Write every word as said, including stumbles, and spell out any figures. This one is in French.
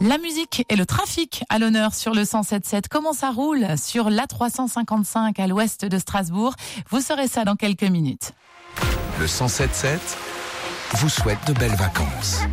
La musique et le trafic à l'honneur sur le cent sept sept. Comment ça roule sur l'A trois cent cinquante-cinq à l'ouest de Strasbourg? Vous saurez ça dans quelques minutes. Le cent sept sept vous souhaite de belles vacances.